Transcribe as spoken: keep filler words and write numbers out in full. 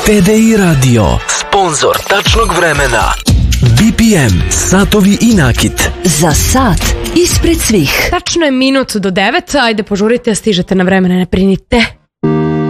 T D I Radio, sponzor tačnog vremena. B P M, satovi i nakit. Za sat ispred svih. Tačno je minut do devet, ajde požurite, stižete na vreme, ne brinite.